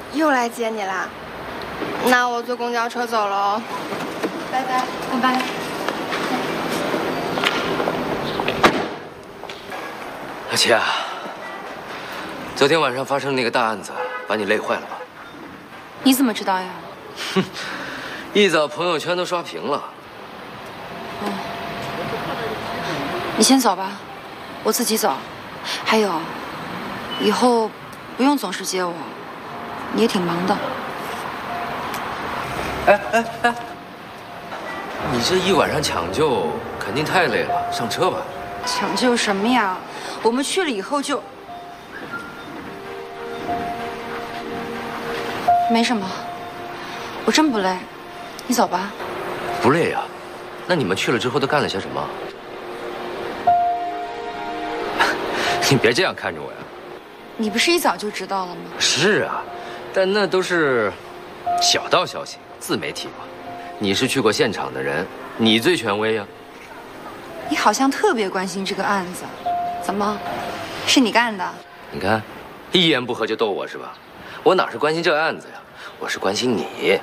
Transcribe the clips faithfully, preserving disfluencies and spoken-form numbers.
又来接你啦？那我坐公交车走了哦。拜拜， 拜拜。 阿七啊，昨天晚上发生那个大案子，把你累坏了吧？ 你怎么知道呀？ 哼，一早朋友圈都刷屏了。 哦，你先走吧，我自己走。还有，以后不用总是接我，你也挺忙的。 哎哎哎，你这一晚上抢救肯定太累了，上车吧。 抢救什么呀？我们去了以后就没什么，我真不累，你走吧。 不累啊？那你们去了之后都干了些什么？你别这样看着我呀。 你不是一早就知道了吗？ 是啊，但那都是小道消息，自媒体嘛。你是去过现场的人，你最权威呀。 你好像特别关心这个案子，怎么，是你干的？ 你看，一言不合就逗我是吧？我哪是关心这个案子呀，我是关心你。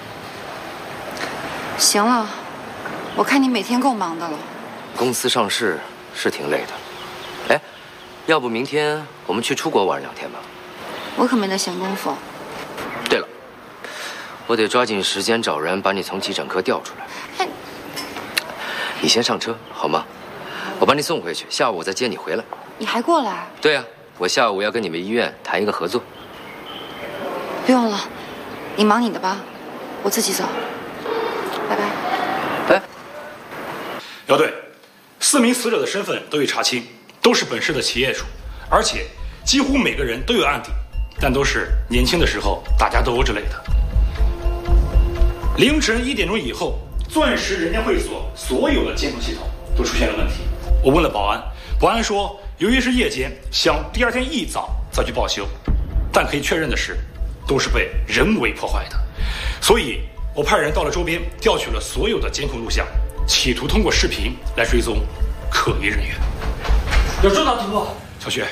行了，我看你每天够忙的了。 公司上市是挺累的。哎，要不明天我们去出国玩两天吧？ 我可没那闲工夫。 对了，我得抓紧时间找人把你从急诊科调出来。哎，你先上车好吗？我把你送回去，下午我再接你回来。 你还过来？ 对呀，我下午要跟你们医院谈一个合作。 不用了，你忙你的吧，我自己走。拜拜。 哎， 姚队，四名死者的身份都已查清，都是本市的企业主，而且几乎每个人都有案底，但都是年轻的时候打架斗殴之类的。凌晨一点钟以后，钻石人间会所所有的监控系统都出现了问题。我问了保安，保安说，由于是夜间，想第二天一早再去报修，但可以确认的是，都是被人为破坏的。所以我派人到了周边，调取了所有的监控录像，企图通过视频来追踪可疑人员。 有重大突破， 小雪。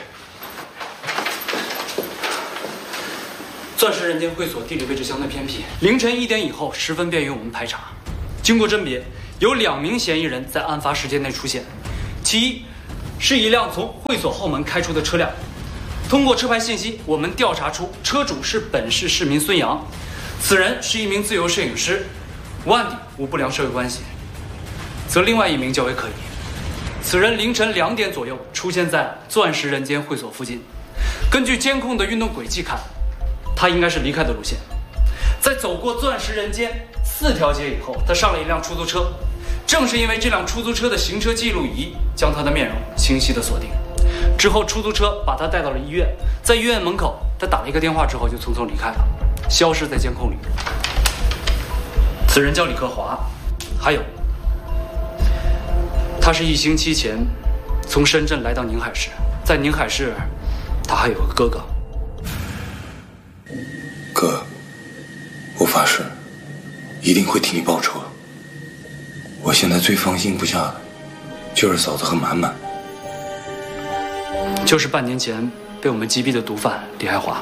钻石人间会所地理位置相对偏僻，凌晨一点以后十分便于我们排查。经过甄别，有两名嫌疑人在案发时间内出现。其一，是一辆从会所后门开出的车辆。通过车牌信息，我们调查出车主是本市市民孙阳，此人是一名自由摄影师，无案底无不良社会关系。则另外一名较为可疑，此人凌晨两点左右出现在钻石人间会所附近。根据监控的运动轨迹看，他应该是离开的路线。在走过钻石人间四条街以后，他上了一辆出租车。正是因为这辆出租车的行车记录仪将他的面容清晰地锁定，之后出租车把他带到了医院，在医院门口，他打了一个电话之后就匆匆离开了，消失在监控里。此人叫李克华，还有，他是一星期前从深圳来到宁海市，在宁海市，他还有个哥哥。 哥，我发誓，一定会替你报仇。我现在最放心不下的，就是嫂子和满满。 就是半年前被我们击毙的毒贩李海华。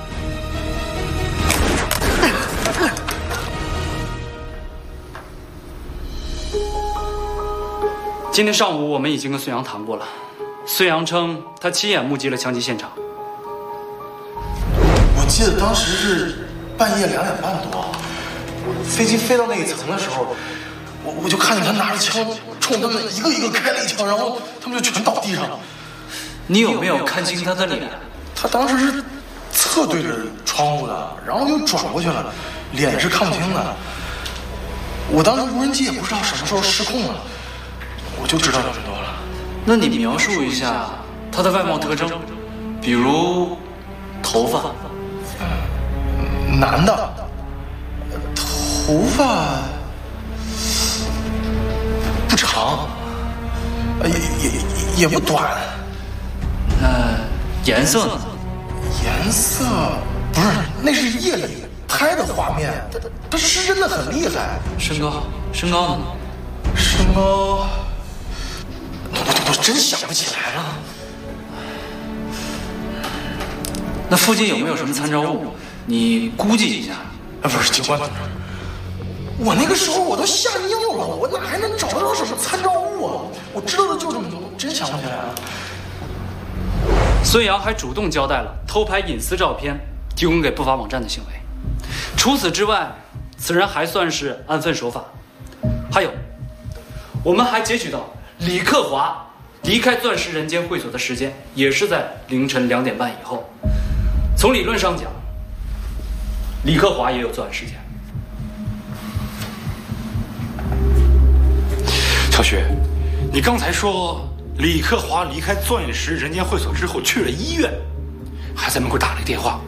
今天上午我们已经跟孙杨谈过了，孙杨称他亲眼目击了枪击现场。 我记得当时是半夜两点半多，飞机飞到那一层的时候，我我就看见他拿着枪冲他们一个一个开了一枪，然后他们就全倒地上了。 你有没有看清他的脸？ 他当时是侧对着窗户的，然后又转过去了，脸是看不清的。我当时无人机也不知道什么时候失控了，我就知道这么多了。 那你描述一下他的外貌特征，比如头发。 嗯，男的，头发不长，也也也不短。 那颜色呢？ 颜色不是，那是夜里拍的画面，他他是真的很厉害。 身高，身高呢？ 身高，我我我真想不起来了。 那附近有没有什么参照物？ 你估计一下。 啊，不是警官同志，我那个时候我都吓尿了，我哪还能找得到什么参照物啊？我知道的就这么多，真想不起来啊。 孙杨还主动交代了偷拍隐私照片提供给不法网站的行为。除此之外，此人还算是安分守法。还有，我们还截取到李克华离开钻石人间会所的时间也是在凌晨两点半以后。从理论上讲，李克华也有作案时间。 小雪，你刚才说李克华离开钻石人间会所之后去了医院，还在门口打了个电话。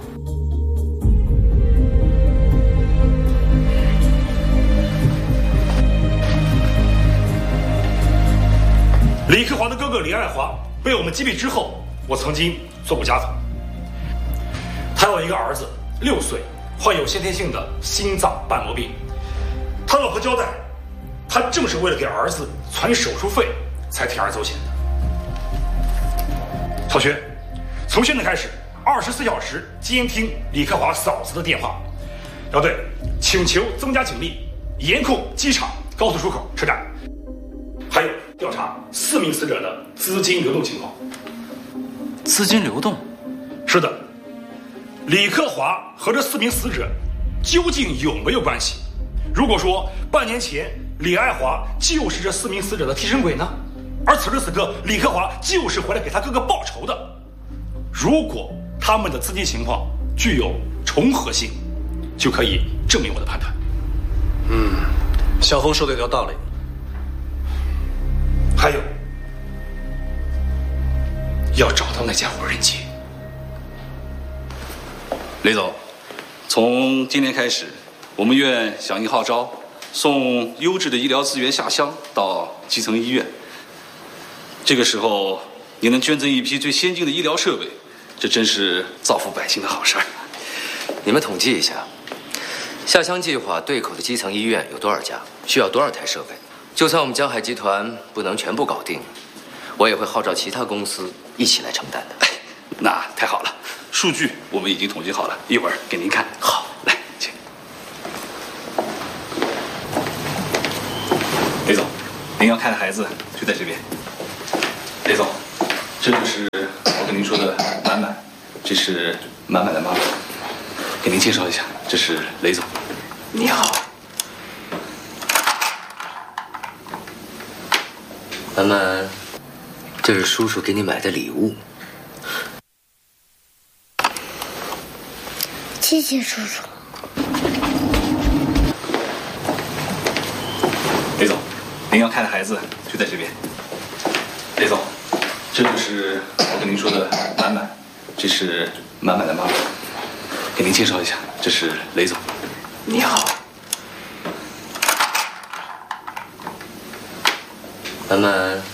李克华的哥哥李爱华被我们击毙之后，我曾经做过家访。他有一个儿子，六岁，患有先天性的心脏瓣膜病。他老婆交代，他正是为了给儿子攒手术费，才铤而走险的。小学，从现在开始，二十四小时监听李克华嫂子的电话。要对，请求增加警力，严控机场、高速出口、车站。还有调查四名死者的资金流动情况。 资金流动？ 是的，李克华和这四名死者究竟有没有关系？如果说半年前李爱华就是这四名死者的替身鬼呢，而此时此刻李克华就是回来给他哥哥报仇的，如果他们的资金情况具有重合性，就可以证明我的判断。 嗯，小峰说的有道理。 还有，要找到那家无人机。 雷总，从今天开始，我们院响应号召，送优质的医疗资源下乡到基层医院。这个时候，你能捐赠一批最先进的医疗设备，这真是造福百姓的好事儿。 你们统计一下，下乡计划对口的基层医院有多少家？需要多少台设备？就算我们江海集团不能全部搞定，我也会号召其他公司一起来承担的。 那太好了，数据我们已经统计好了，一会儿给您看。 好， 来，请。雷总，您要看的孩子就在这边。雷总，这就是我跟您说的满满，这是满满的妈妈。给您介绍一下，这是雷总。 你好。满满，这是叔叔给你买的礼物。 谢谢叔叔。 雷总，您要看的孩子就在这边。雷总，这就是我跟您说的满满，这是满满的妈妈。给您介绍一下，这是雷总。 你好。满满。